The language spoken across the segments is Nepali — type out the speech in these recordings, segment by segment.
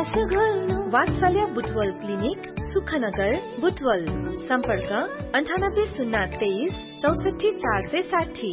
वात्सल्य बुटवल क्लिनिक सुखनगर बुटवल सम्पर्क 9803264460।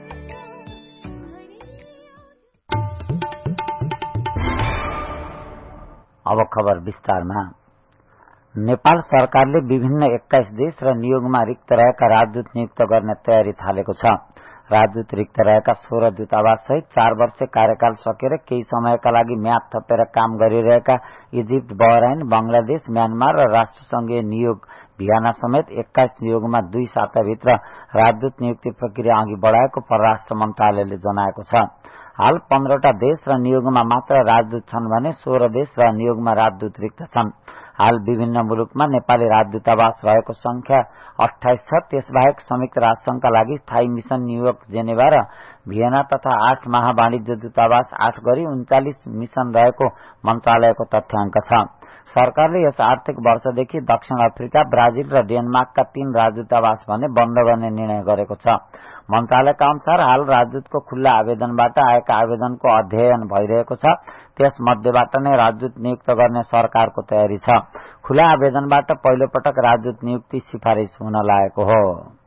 अब खबर विस्तारमा। नेपाल सरकारले विभिन्न 21 देश र नियोगमा रिक्त रहेका राजदूत नियुक्त गर्ने तयारी थालेको छ। राजदूत रिक्त रहेका 16 दूतावास सहित 4 वर्ष कार्यकाल सकेर केही समयका लागि म्याद थपेर काम गरिरहेका इजिप्ट, बहराइन, बंगलादेश, म्यानमार र राष्ट्रसंघीय नियोग भियना समेत 21 नियोगमा 2 साताभित्र राजदूत नियुक्ति प्रक्रिया अघि बढ़ाएको परराष्ट्र मन्त्रालयले जनाएको छ। हाल 15 देश र नियोगमा मात्र राजदूत छन् भने 16 देश र नियोगमा राजदूत रिक्त छन्। हाल विभिन्न मुलुकमा नेपाली राजदूतावास रहेको संख्या 28 छ। त्यसबाहेक संयुक्त राष्ट्रसंघका लागि स्थायी मिशन न्यूयोर्क, जेनेभा र भियना तथा 8 महावाणिज्य दूतावास 8 गरी 39 मिशन रहेको मन्त्रालयको तथ्याङ्क छ। सरकारले यस आर्थिक वर्षदेखि दक्षिण अफ्रिका, ब्राजिल र डेनमार्कका 3 राजदूतावास भने बन्द गर्ने निर्णय गरेको छ। मन्त्रालयका अनुसार हाल राजदूतको खुल्ला आवेदनबाट आएका आवेदनको अध्ययन भइरहेको छ। त्यस मध्येबाट नै राजदूत नियुक्त गर्ने सरकारको तयारी छ। खुला आवेदनबाट पहिलो पटक राजदूत नियुक्ति सिफारिस हुन लागेको हो।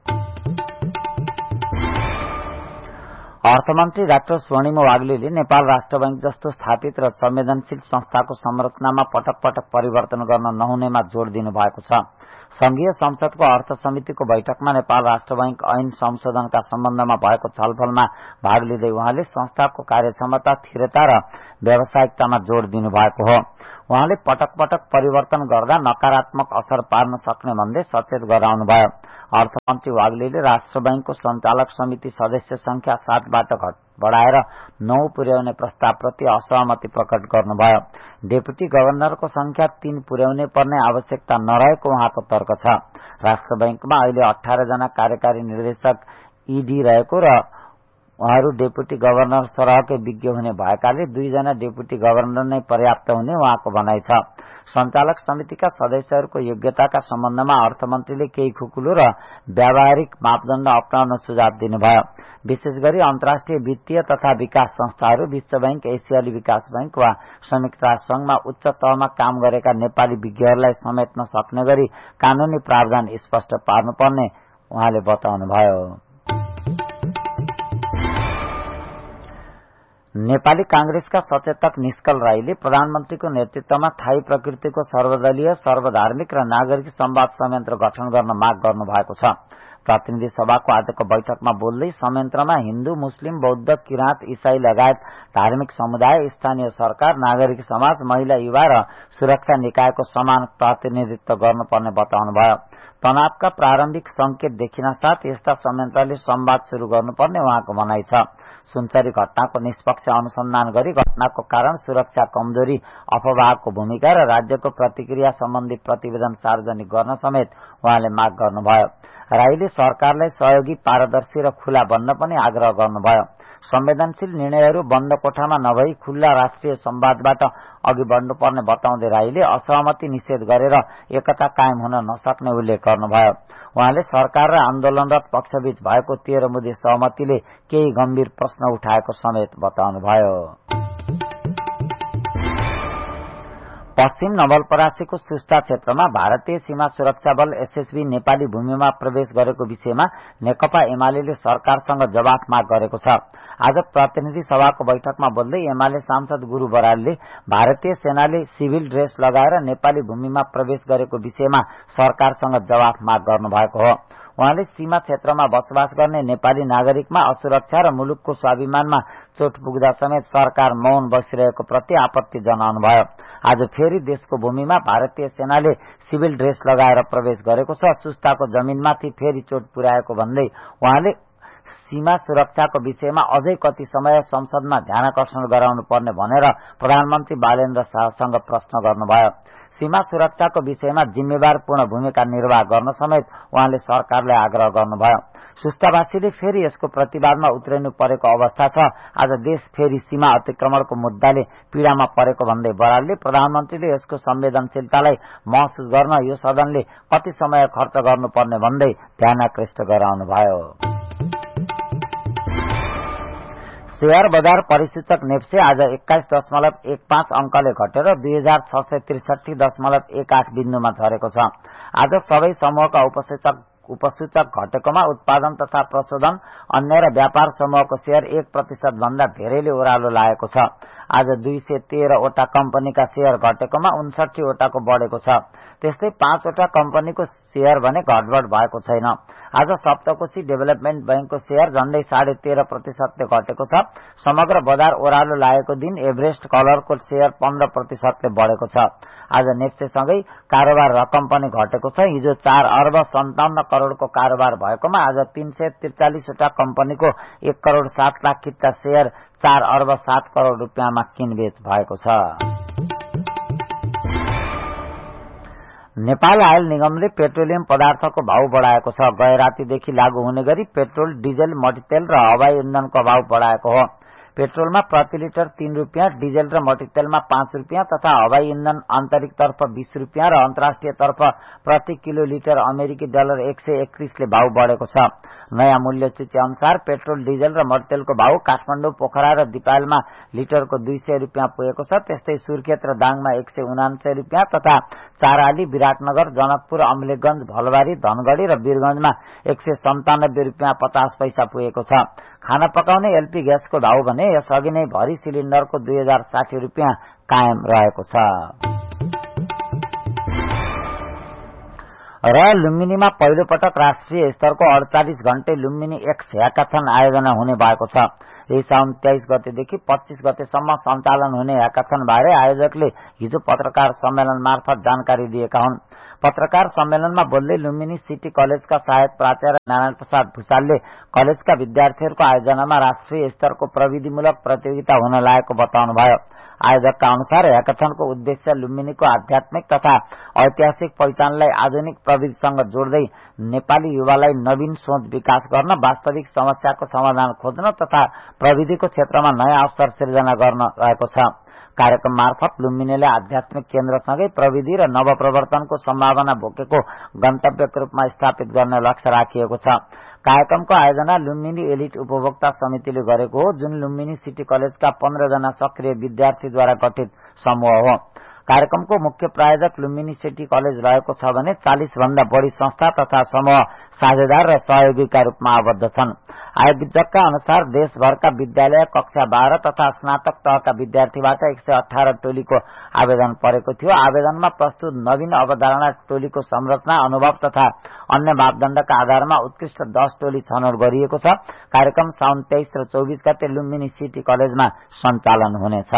अर्थमन्त्री डाक्टर स्वर्णिमा वाग्लेले नेपाल राष्ट्र बैंक जस्तो स्थापित र संवेदनशील संस्थाको संरचनामा पटक पटक परिवर्तन गर्न नहुनेमा जोड़ दिनु भएको छ। संघीय संसदको अर्थ समितिको बैठकमा नेपाल राष्ट्र बैंक ऐन संशोधनका सम्बन्धमा भएको छलफलमा भाग लिँदै उहाँले संस्थाको कार्यक्षमता, स्थिरता र व्यावसायिकतामा जोड़ दिनु भएको हो। उहाँले पटक पटक परिवर्तन गर्दा नकारात्मक असर पार्न सक्ने भन्दै सचेत गराउनुभयो। अर्थमन्त्री वाग्लेले राष्ट्र बैंकको सञ्चालक समिति सदस्य संख्या 7 बाट बढ़ाएर 9 पुर्याउने प्रस्तावप्रति असहमति प्रकट गर्नुभयो। डेपुटी गभर्नरको संख्या 3 पुर्याउने पर्ने आवश्यकता नरहेको उहाँको तर्क छ। राष्ट्र बैंकमा अहिले 18 जना कार्यकारी निर्देशक ईडी रहेको र उहाँहरू डेपुटी गभर्नर सरहकै विज्ञ हुने भएकाले 2 जना डेपुटी गभर्नर नै पर्याप्त हुने उहाँको भनाइ छ। सञ्चालक समितिका सदस्यहरूको योग्यताका सम्बन्धमा अर्थमन्त्रीले केही खुकुलो र व्यावहारिक मापदण्ड अपनाउन सुझाव दिनुभयो। विशेष गरी अन्तर्राष्ट्रिय वित्तीय तथा विकास संस्थाहरू, विश्व बैंक, एसियाली विकास बैंक वा संयुक्त राष्ट्र संघमा उच्च तहमा काम गरेका नेपाली विज्ञहरूलाई समेट्न सक्ने गरी कानूनी प्रावधान स्पष्ट पार्नुपर्ने उहाँले बताउनुभयो। नेपाली कांग्रेसका सचेतक निष्कल राईले प्रधानमन्त्रीको नेतृत्वमा थाई प्रकृतिको सर्वदलीय, सर्वधार्मिक र नागरिक संवाद संयन्त्र गठन गर्न माग गर्नु भएको छ। प्रतिनिधि सभाको आजको बैठकमा बोल्दै संयन्त्रमा हिन्दू, मुस्लिम, बौद्ध, किराँत, ईसाई लगायत धार्मिक समुदाय, स्थानीय सरकार, नागरिक समाज, महिला, युवा र सुरक्षा निकायको समान प्रतिनिधित्व गर्नुपर्ने बताउनुभयो। तनावका प्रारम्भिक संकेत देखिन साथ यस्ता संयन्त्रले संवाद शुरू गर्नुपर्ने उहाँको भनाइ छ। सुनचरी घटनाको निष्पक्ष अनुसन्धान गरी घटनाको कारण, सुरक्षा कमजोरी, अफवाहको भूमिका र राज्यको प्रतिक्रिया सम्बन्धी प्रतिवेदन सार्वजनिक गर्न समेत उहाँले माग गर्नुभयो। राईले सरकारलाई सहयोगी, पारदर्शी र खुला बन्न पनि आग्रह गर्नुभयो। संवेदनशील निर्णयहरू बन्द कोठामा नभई खुल्ला राष्ट्रिय संवादबाट अघि बढ्नुपर्ने बताउँदै राईले असहमति निषेध गरेर एकता कायम हुन नसक्ने उल्लेख गर्नुभयो। उहाँले सरकार र आन्दोलनरत पक्षबीच भएको 13 मुदे सहमतिले केही गम्भीर प्रश्न उठाएको समेत बताउनुभयो। पश्चिम नवलपरासीको सुस्ता क्षेत्रमा भारतीय सीमा सुरक्षा बल एसएसबी नेपाली भूमिमा प्रवेश गरेको विषयमा नेकपा एमाले सरकारसँग जवाफ माग गरेको छ। आज प्रतिनिधि सभाको बैठकमा बोल्दै एमाले सांसद गुरु बरालले भारतीय सेनाले सिभिल ड्रेस लगाएर नेपाली भूमिमा प्रवेश गरेको विषयमा सरकारसँग जवाफ माग गर्नुभएको हो। उहाँले सीमा क्षेत्रमा बसोबास गर्ने नेपाली नागरिकमा असुरक्षा र मुलुकको स्वाभिमानमा चोट पुग्दा समेत सरकार मौन बसिरहेको प्रति आपत्ति जनाउनुभयो। आज फेरि देशको भूमिमा भारतीय सेनाले सिभिल ड्रेस लगाएर प्रवेश गरेको छ। सुस्ताको जमिनमाथि फेरि चोट पुर्याएको भन्दै उहाँले सीमा सुरक्षाको विषयमा अझै कति समय संसदमा ध्यानाकर्षण गराउनु पर्ने भनेर प्रधानमन्त्री बालेन्द्र शाहसँग प्रश्न गर्नुभयो। सीमा सुरक्षाको विषयमा जिम्मेवारपूर्ण भूमिका निर्वाह गर्न समेत उहाँले सरकारलाई आग्रह गर्नुभयो। सुस्तावासीले फेरि यसको प्रतिवादमा उत्रिनु परेको अवस्था छ। आज देश फेरि सीमा अतिक्रमणको मुद्दाले पीड़ामा परेको भन्दै बरालले प्रधानमन्त्रीले यसको संवेदनशीलतालाई महसुस गर्न यो सदनले कति समय खर्च गर्नुपर्ने भन्दै ध्यानाकृष्ट गराउनुभयो। शेयर बजार परिसूचक नेप्से आज 21.15 अंकले घटेर 2663.18 बिन्दुमा झरेको छ। आज सबै समूहका उपसूचक घटेकोमा उत्पादन तथा प्रशोधन, अन्य र व्यापार समूहको शेयर 1% भन्दा धेरैले ओह्रालो लागेको छ। आज 213 वटा कम्पनीका शेयर घटेकोमा 59 वटाको बढेको छ। त्यस्तै 5 वटा कम्पनीको शेयर भने घटबढ भएको छैन। आज सप्तकोशी डेभलपमेन्ट बैंकको शेयर झण्डै 13.5% घटेको छ। समग्र बजार ओह्रालो लागेको दिन एभरेस्ट कलरको शेयर 15% बढेको छ। आज नेप्सेसँगै कारोबार रकम पनि घटेको छ। हिजो 4 अर्ब 57 करोड़को कारोबार भएकोमा आज 343 वटा कम्पनीको 1 करोड़ 7 लाख किता शेयर 4 अर्ब 7 करोड़ रुपियाँमा किनबेच भएको छ। नेपाल आयल निगमले पेट्रोलियम पदार्थको भाव बढाएको छ। गए रातिदेखि लागू हुने गरी पेट्रोल, डिजल, मट्टीतेल र हवाई इन्धनको भाव बढाएको हो। पेट्रोलमा प्रति लिटर 3 रुपियाँ, डिजल र मट्टीतेलमा 5 रुपियाँ तथा हवाई इन्धन आन्तरिकतर्फ 20 रुपियाँ र अन्तर्राष्ट्रियतर्फ प्रति किलो लिटर अमेरिकी डलर 131 ले भाव बढेको छ। नयाँ मूल्य सूची अनुसार पेट्रोल, डिजल र मट्टीतेलको भाव काठमाडौँ, पोखरा र दिपायलमा लिटरको 200 रुपियाँ पुगेको छ। त्यस्तै सुर्खेत र दाङमा 179 रुपियाँ तथा चाराली, विराटनगर, जनकपुर, अमलेखगंज, भलबारी, धनगढ़ी र वीरगंजमा 197 रुपियाँ 50 पैसा पुगेको छ। खाना पकाउने एलपी ग्यासको भाव भने यसअघि नै भरी सिलिण्डरको 2060 रुपियाँ कायम रहेको छ। र लुम्बिनीमा पहिलो पटक राष्ट्रिय स्तरको 48 घण्टे लुम्बिनी एक्स ह्याकाथन आयोजना हुने भएको छ। यही साउन 23 गतेदेखि 25 गतेसम्म सञ्चालन हुने ह्याकाथन बारे आयोजकले हिजो पत्रकार सम्मेलन मार्फत जानकारी दिएका हुन्। पत्रकार सम्मेलनमा बोल्दै लुम्बिनी सिटी कलेजका सहायक प्राचार्य नारायण प्रसाद भूषालले कलेजका विद्यार्थीहरूको आयोजनामा राष्ट्रिय स्तरको प्रविधिमूलक प्रतियोगिता हुन लागेको बताउनुभयो। आयोजकका अनुसार ह्याकाथनको उद्देश्य लुम्बिनीको आध्यात्मिक तथा ऐतिहासिक पहिचानलाई आधुनिक प्रविधिसँग जोड्दै नेपाली युवालाई नवीन सोच विकास गर्न, वास्तविक समस्याको समाधान खोज्न तथा प्रविधिको क्षेत्रमा नयाँ अवसर सिर्जना गर्न रहेको छ। कार्यक्रम मार्फत लुम्बिनीले आध्यात्मिक केन्द्रसँगै प्रविधि र नवप्रवर्तनको सम्भावना बोकेको गन्तव्यको रूपमा स्थापित गर्ने लक्ष्य राखिएको छ। कार्यक्रमको आयोजना लुम्बिनी एलिट उपभोक्ता समितिले गरेको हो, जुन लुम्बिनी सिटी कलेजका 15 जना सक्रिय विद्यार्थीद्वारा गठित समूह हो। कार्यक्रमको मुख्य प्रायोजक लुम्बिनी सिटी कलेज रहेको छ भने 40 भन्दा बढ़ी संस्था तथा समूह साझेदार र सहयोगीका रूपमा आबद्ध छन्। आयोजकका अनुसार देशभरका विद्यालय कक्षा 12 तथा स्नातक तहका विद्यार्थीबाट 118 टोलीको आवेदन परेको थियो। आवेदनमा प्रस्तुत नवीन अवधारणा टोलीको संरचना, अनुभव तथा अन्य मापदण्डका आधारमा उत्कृष्ट 10 टोली छनौट गरिएको छ। कार्यक्रम साउन 23 र 24 गते लुम्बिनी सिटी कलेजमा सञ्चालन हुनेछ।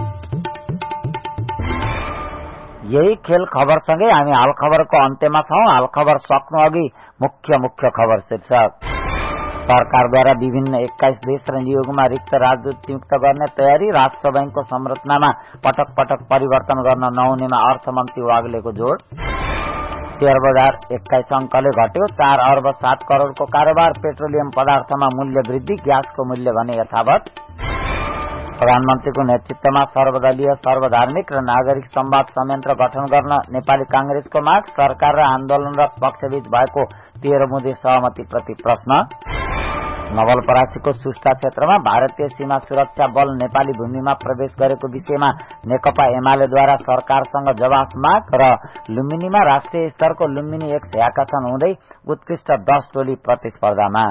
यही खेल खबरसँगै हामी हाल खबरको अन्त्यमा छौं। हाल खबर सक्नु अघि मुख्य खबर शीर्षक। सरकारद्वारा विभिन्न 21 देश र नियोगमा रिक्त राजदूत नियुक्त गर्ने तयारी। राष्ट्र बैंकको संरचनामा पटक पटक परिवर्तन गर्न नहुनेमा अर्थमन्त्री वाग्लेको जोड। शेयर बजार 21 अंकले घट्यो। 4 अर्ब 7 करोड़को कारोबार। पेट्रोलियम पदार्थमा मूल्य वृद्धि, ग्यासको मूल्य भने यथावत। प्रधानमन्त्रीको नेतृत्वमा सर्वदलीय, सर्वधार्मिक र नागरिक संवाद संयन्त्र गठन गर्न नेपाली कांग्रेसको माग। सरकार र आन्दोलनरत पक्षबीच भएको 13 बुँदे सहमतिप्रति प्रश्न। नवलपरासीको सुस्ता क्षेत्रमा भारतीय सीमा सुरक्षा बल नेपाली भूमिमा प्रवेश गरेको विषयमा नेकपा एमालेद्वारा सरकारसँग जवाफ माग। र लुम्बिनीमा राष्ट्रिय स्तरको लुम्बिनी एक्स ह्याकाथन हुँदै उत्कृष्ट 10 टोली प्रतिस्पर्धामा।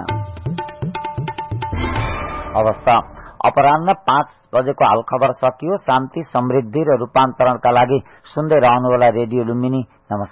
अवस्था अपराह्न 5 बजेको हाल खबर सकियो। शान्ति, समृद्धि र रूपान्तरणका लागि सुन्दै रहनुहोला रेडियो लुम्बिनी। नमस्कार।